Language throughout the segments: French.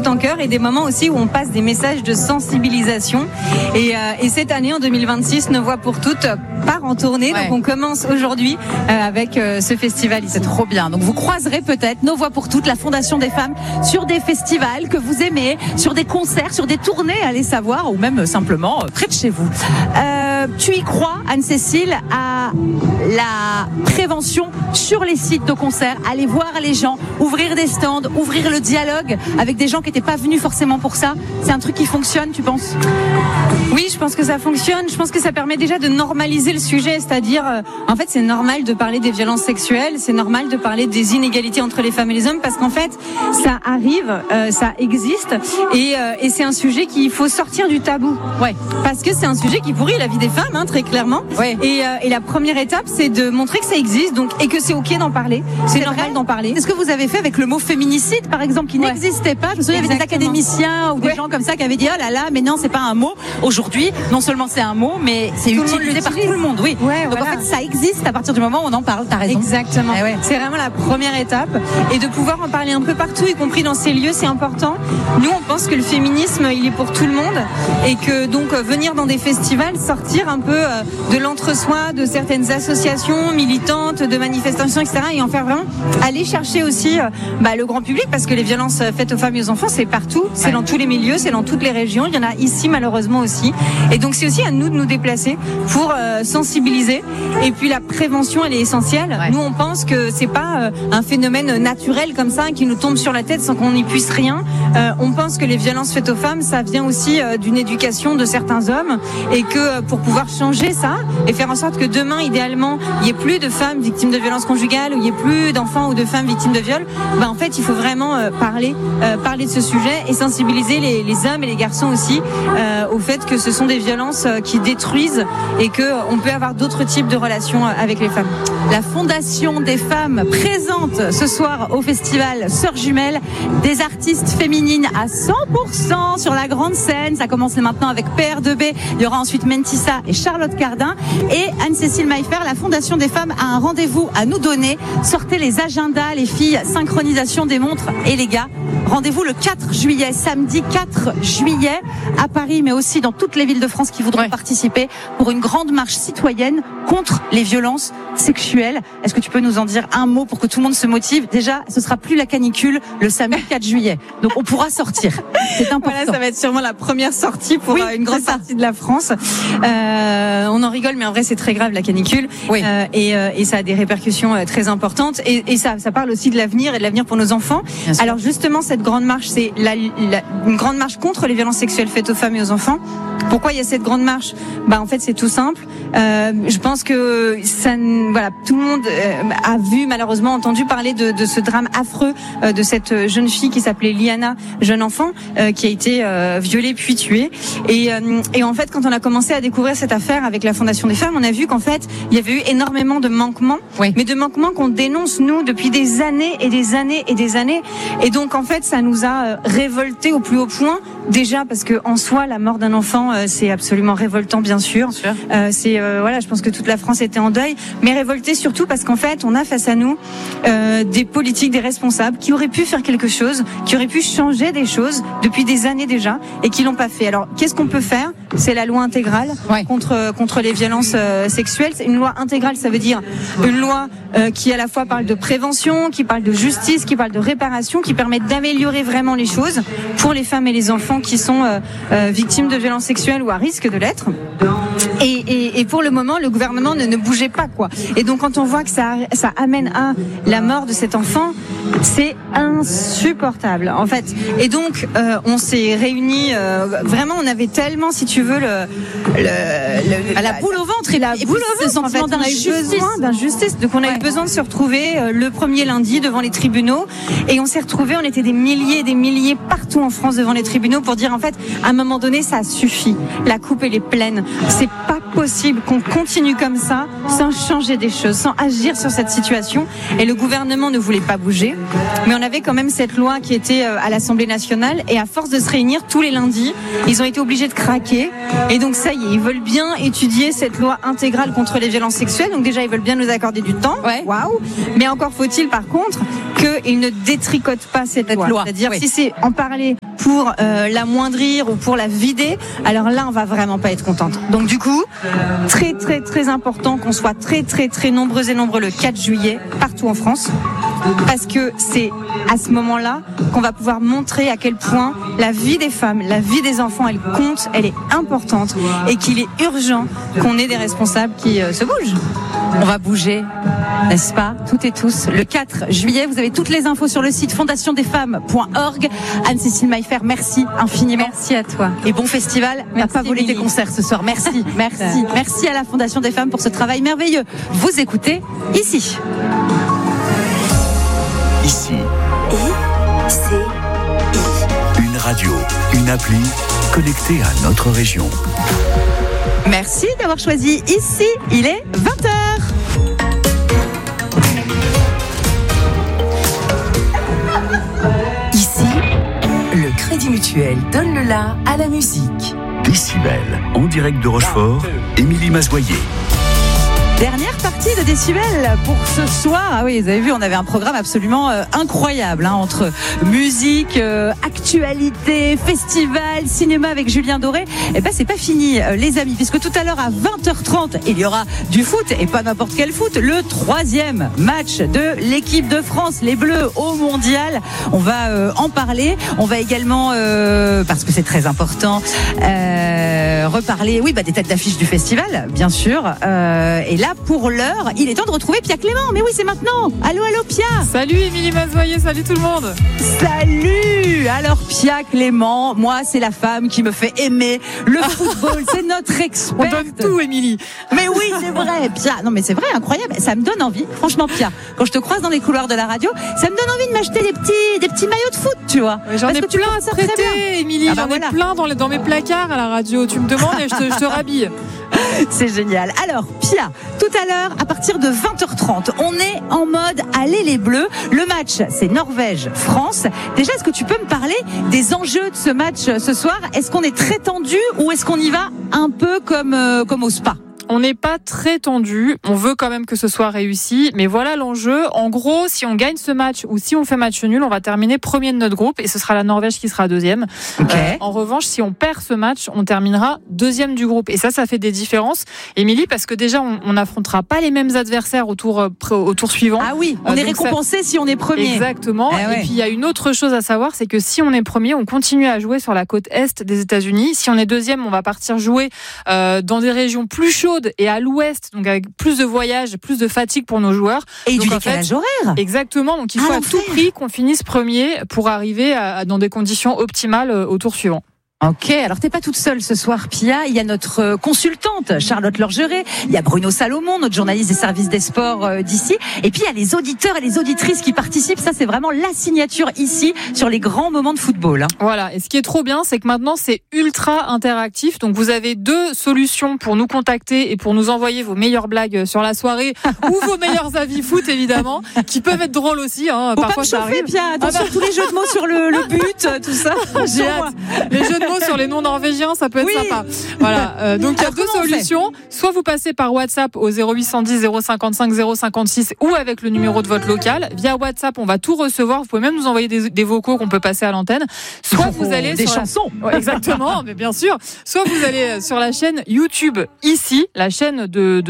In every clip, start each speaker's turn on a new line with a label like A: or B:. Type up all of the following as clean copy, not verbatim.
A: tout en chœur et des moments aussi où on passe des messages de sensibilisation. Et cette année, en 2026, Nos Voix pour Toutes part en tournée. Donc on commence aujourd'hui avec ce festival ici.
B: C'est trop bien. Donc vous croiserez peut-être Nos Voix pour Toutes, la Fondation des femmes, sur des festivals que vous aimez, sur des concerts, sur des tournées, allez savoir, ou même simplement près de chez vous. Tu y crois, Anne-Cécile, à la prévention sur les sites de concerts, aller voir les gens, ouvrir des stands, ouvrir le dialogue avec des gens qui n'étaient pas venus forcément pour ça? C'est un truc qui fonctionne, tu penses?
A: Oui, je pense que ça fonctionne. Je pense que ça permet déjà de normaliser le sujet, c'est-à-dire, en fait, c'est normal de parler des violences sexuelles, c'est normal de parler des inégalités entre les femmes et les hommes, parce qu'en fait, ça arrive, ça existe, et c'est un sujet qu'il faut sortir du tabou.
B: Ouais.
A: Parce que c'est un sujet qui pourrit la vie des femmes, hein, très clairement.
B: Ouais.
A: Et la première étape, c'est de montrer que ça existe, donc, et que c'est ok d'en parler. C'est normal d'en parler.
B: C'est ce que vous avez fait avec le mot féminicide, par exemple, qui n'existait pas. Je me souviens, il y avait des académiciens ou des gens comme ça qui avaient dit, oh là là, mais non, c'est pas un mot. Aujourd'hui, non seulement c'est un mot, mais c'est utilisé par tout le monde. Oui.
A: Ouais,
B: donc
A: voilà.
B: En fait, ça existe à partir du moment où on en parle. T'as raison.
A: Exactement. C'est vraiment la première étape. Et de pouvoir en parler un peu partout, y compris dans ces lieux, c'est important. Nous, on pense que le féminisme, il est pour tout le monde. Et que donc, venir dans des festivals, sortir un peu de l'entre-soi, de certaines associations militantes, de manifestations, etc. Et en faire vraiment, aller chercher aussi le grand public, parce que les violences faites aux femmes et aux enfants, c'est partout. C'est dans tous les milieux, c'est dans toutes les régions. Il y en a ici, malheureusement, aussi. Et donc, c'est aussi à nous de nous déplacer pour sensibiliser. Et puis, la prévention, elle est essentielle. Nous, on pense que c'est pas un phénomène naturel comme ça, qui nous tombe sur la tête sans qu'on n'y puisse rien. On pense que les violences faites aux femmes, ça vient aussi d'une éducation de certains hommes, et que pour pouvoir changer ça et faire en sorte que demain, idéalement, il n'y ait plus de femmes victimes de violences conjugales, ou il n'y ait plus d'enfants ou de femmes victimes de viol, en fait, il faut vraiment parler de ce sujet et sensibiliser les hommes et les garçons aussi au fait que ce sont des violences qui détruisent, et qu'on peut avoir d'autres types de relations avec les femmes.
B: La Fondation des femmes présente ce soir au festival Sœurs Jumelles des artistes féminines à 100% sur la grande scène. Ça commence maintenant avec PR2B. Il y aura ensuite Mentissa et Charlotte Cardin. Et Anne-Cécile Maillefer, la Fondation des femmes a un rendez-vous à nous donner. Sortez les agendas, les filles, synchronisation des montres, et les gars, rendez-vous le 4 juillet, samedi 4 juillet à Paris, mais aussi dans toutes les villes de France qui voudront participer pour une grande marche citoyenne contre les violences sexuelles. Est-ce que tu peux nous en dire un mot pour que tout le monde se motive? Déjà, ce sera plus la canicule le samedi 4 juillet. Donc on pourra sortir. C'est important.
A: Voilà, ça va être sûrement la première sortie pour une grande partie de la France. On en rigole, mais en vrai, c'est très grave, la canicule.
B: Oui.
A: Et ça a des répercussions très importantes. Et ça parle aussi de l'avenir, et de l'avenir pour nos enfants. Alors justement, cette grande marche, c'est une grande marche contre les violences sexuelles faites aux femmes et aux enfants. Pourquoi il y a cette grande marche? En fait, c'est tout simple. Je pense que tout le monde a vu, malheureusement, entendu parler de ce drame affreux de cette jeune fille qui s'appelait Liana, jeune enfant, qui a été violée puis tuée. Et en fait, quand on a commencé à découvrir cette affaire avec la Fondation des femmes, on a vu qu'en fait, il y avait eu énormément de manquements, mais de manquements qu'on dénonce, nous, depuis des années et des années et des années. Et donc, en fait, ça nous a révoltés au plus haut point. Déjà, parce que en soi, la mort d'un enfant, c'est absolument révoltant, bien sûr. Je pense que toute la France était en deuil, mais révolté surtout parce qu'en fait, on a face à nous des politiques, des responsables qui auraient pu faire quelque chose, qui auraient pu changer des choses depuis des années déjà, et qui l'ont pas fait. Alors, qu'est-ce qu'on peut faire? C'est la loi intégrale contre les violences sexuelles. Une loi intégrale, ça veut dire une loi qui à la fois parle de prévention, qui parle de justice, qui parle de réparation, qui permet d'améliorer vraiment les choses pour les femmes et les enfants qui sont victimes de violences sexuelles ou à risque de l'être. Et pour le moment, le gouvernement ne bougeait pas, quoi. Et donc, quand on voit que ça amène à la mort de cet enfant, c'est insupportable, en fait. Et donc, on s'est réunis. Vraiment, on avait tellement, si tu veux, la boule au ventre, et la boule au ventre, en fait. On a eu besoin d'injustice. Donc, on a eu besoin de se retrouver le premier lundi devant les tribunaux. Et on s'est retrouvés, on était des milliers partout en France devant les tribunaux pour dire, en fait, à un moment donné, ça suffit. La coupe, elle est pleine. C'est pas possible qu'on continue comme ça sans changer des choses, sans agir sur cette situation. Et le gouvernement ne voulait pas bouger. Mais on avait quand même cette loi qui était à l'Assemblée nationale. Et à force de se réunir tous les lundis, ils ont été obligés de craquer. Et donc ça y est, ils veulent bien étudier cette loi intégrale contre les violences sexuelles. Donc déjà, ils veulent bien nous accorder du temps.
B: Ouais.
A: Waouh. Mais encore faut-il par contre qu'ils ne détricotent pas cette loi. C'est-à-dire si c'est en parler pour l'amoindrir ou pour la vider, alors là on va vraiment pas être contente. Donc du coup, très très très important qu'on soit très très très nombreux et nombreux le 4 juillet partout en France, parce que c'est à ce moment-là qu'on va pouvoir montrer à quel point la vie des femmes, la vie des enfants, elle compte, elle est importante et qu'il est urgent qu'on ait des responsables qui se bougent.
B: On va bouger, n'est-ce pas, toutes et tous, le 4 juillet. Vous avez toutes les infos sur le site fondationdesfemmes.org. Anne-Cécile Maillefer, merci infiniment.
A: Merci à toi.
B: Et bon festival. T'as pas volé tes concerts ce soir. Merci, merci. Merci à la Fondation des Femmes pour ce travail merveilleux. Vous écoutez ici.
C: Ici. Une radio, une appli connectée à notre région.
B: Merci d'avoir choisi ici. Il est 20h.
D: Ici, le Crédit Mutuel donne le la à la musique.
C: Décibel, en direct de Rochefort, Émilie Mazoyer.
B: Dernière partie de Décibel pour ce soir. Ah oui, vous avez vu, on avait un programme absolument incroyable, entre musique, actualité, festival, cinéma avec Julien Doré. Et ben c'est pas fini, les amis, puisque tout à l'heure à 20h30, il y aura du foot, et pas n'importe quel foot, le 3e match de l'équipe de France, les Bleus au Mondial. On va en parler. On va également, parce que c'est très important, reparler, des têtes d'affiche du festival, bien sûr. Et là, pour l'heure, il est temps de retrouver Pia Clément. Mais oui, c'est maintenant. Allô, Pia.
E: Salut Émilie Mazoyer, salut tout le monde.
B: Salut. Alors Pia Clément, moi c'est la femme qui me fait aimer le football. C'est notre experte.
E: On donne tout, Émilie.
B: Mais oui, c'est vrai, Pia. Non, mais c'est vrai, incroyable. Ça me donne envie. Franchement, Pia, quand je te croise dans les couloirs de la radio, ça me donne envie de m'acheter des petits maillots de foot, tu vois.
E: J'en ai plein à prêter, Émilie. J'en ai plein dans mes placards à la radio. Tu me demandes et je te rhabille.
B: C'est génial. Alors, Pia, tout à l'heure, à partir de 20h30, on est en mode Allez les Bleus. Le match, c'est Norvège-France. Déjà, est-ce que tu peux me parler des enjeux de ce match ce soir? Est-ce qu'on est très tendu ou est-ce qu'on y va un peu comme au spa?
E: On n'est pas très tendu, on veut quand même que ce soit réussi, mais voilà l'enjeu. En gros, si on gagne ce match ou si on fait match nul, on va terminer premier de notre groupe et ce sera la Norvège qui sera deuxième.
B: Okay.
E: En revanche, si on perd ce match, on terminera deuxième du groupe. Et ça fait des différences, Émilie, parce que déjà, on n'affrontera pas les mêmes adversaires au tour suivant.
B: Ah oui, on est récompensé si on est premier.
E: Exactement. Et puis, il y a une autre chose à savoir, c'est que si on est premier, on continue à jouer sur la côte est des États-Unis. Si on est deuxième, on va partir jouer dans des régions plus chaudes et à l'ouest, donc avec plus de voyages, plus de fatigue pour nos joueurs.
B: Et donc, du décalage horaire.
E: Exactement, donc il faut à tout prix qu'on finisse premier pour arriver dans des conditions optimales au tour suivant.
B: Ok, alors t'es pas toute seule ce soir, Pia. Il y a notre consultante, Charlotte Lorgeret. Il y a Bruno Salomon, notre journaliste des services des sports d'ici. Et puis il y a les auditeurs et les auditrices qui participent. Ça, c'est vraiment la signature ici sur les grands moments de football.
E: Voilà. Et ce qui est trop bien, c'est que maintenant c'est ultra interactif. Donc vous avez 2 solutions pour nous contacter et pour nous envoyer vos meilleures blagues sur la soirée ou vos meilleurs avis foot, évidemment, qui peuvent être drôles aussi.
B: Faut
E: parfois
B: pas me
E: ça
B: chauffer,
E: arrive.
B: Pia. Attention, tous les jeux de mots sur le but, tout ça.
E: J'ai hâte. Les jeux de mots sur les noms norvégiens, ça peut être sympa. Voilà. Donc il y a 2 solutions. Soit vous passez par WhatsApp au 0810 055 056 ou avec le numéro de votre local. Via WhatsApp, on va tout recevoir. Vous pouvez même nous envoyer des vocaux qu'on peut passer à l'antenne. Soit vous allez
B: des chansons.
E: Ouais, exactement, mais bien sûr. Soit vous allez sur la chaîne YouTube ici, la chaîne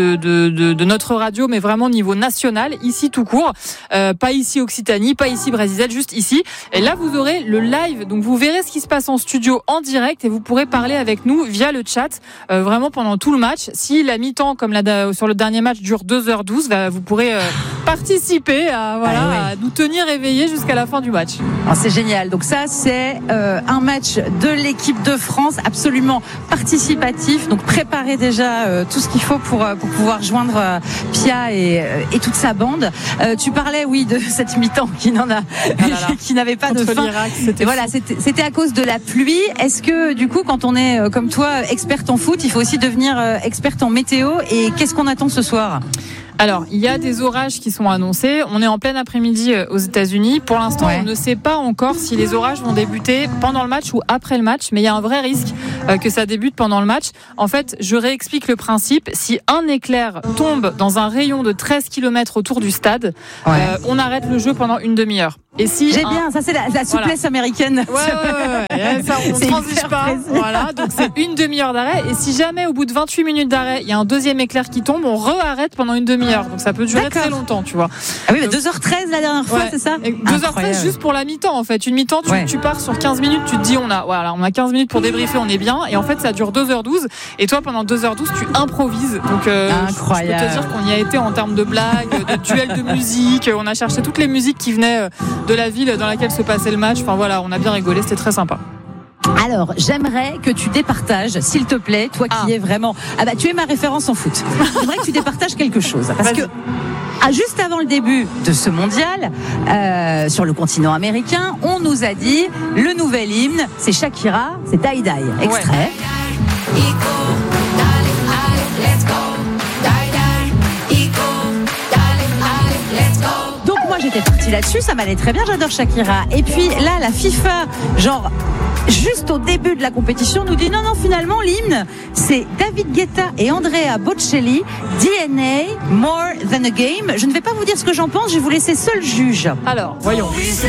E: de notre radio, mais vraiment niveau national, ici tout court. Pas ici Occitanie, pas ici Brésil, juste ici. Et là, vous aurez le live. Donc vous verrez ce qui se passe en studio en direct et vous pourrez parler avec nous via le chat vraiment pendant tout le match. Si la mi-temps, comme sur le dernier match, dure 2h12, vous pourrez participer à nous tenir éveillés jusqu'à la fin du match.
B: Oh, c'est génial. Donc ça, c'est un match de l'équipe de France absolument participatif. Donc préparez déjà tout ce qu'il faut pour pouvoir joindre Pia et toute sa bande. Tu parlais, de cette mi-temps qui n'avait pas de fin.
E: L'Irak,
B: c'était à cause de la pluie. Est-ce est-ce que du coup, quand on est comme toi experte en foot, il faut aussi devenir experte en météo? Et qu'est-ce qu'on attend ce soir?
E: Alors, il y a des orages qui sont annoncés. On est en plein après-midi aux États-Unis. Pour l'instant, on ne sait pas encore si les orages vont débuter pendant le match ou après le match, mais il y a un vrai risque que ça débute pendant le match. En fait, je réexplique le principe. Si un éclair tombe dans un rayon de 13 km autour du stade, on arrête le jeu pendant une demi-heure. Et si
B: j'ai bien, ça c'est la souplesse américaine.
E: Ouais. Ça, on ne transige pas. Voilà, donc c'est une demi-heure d'arrêt. Et si jamais au bout de 28 minutes d'arrêt, il y a un deuxième éclair qui tombe, on re-arrête pendant une demi-heure. Donc ça peut durer très longtemps, tu vois.
B: Ah oui, 2h13 la dernière fois, c'est ça?
E: 2h13 juste pour la mi-temps en fait. Une mi-temps, tu pars sur 15 minutes, tu te dis on a 15 minutes pour débriefer, on est bien. Et en fait, ça dure 2h12. Et toi, pendant 2h12, tu improvises. Donc je peux te dire qu'on y a été en termes de blagues, de duels de musique. On a cherché toutes les musiques qui venaient de la ville dans laquelle se passait le match. Enfin voilà, on a bien rigolé, c'était très sympa.
B: Alors, j'aimerais que tu départages, s'il te plaît, toi qui es vraiment... tu es ma référence en foot. J'aimerais que tu départages quelque chose. Parce que juste avant le début de ce mondial, sur le continent américain, on nous a dit le nouvel hymne, c'est Shakira, c'est Die Die. Extrait. J'étais partie là-dessus, ça m'allait très bien, j'adore Shakira. Et puis là, la FIFA, juste au début de la compétition, nous dit non, finalement, l'hymne, c'est David Guetta et Andrea Bocelli, DNA, More Than a Game. Je ne vais pas vous dire ce que j'en pense, je vais vous laisser seul juge.
E: Alors, voyons.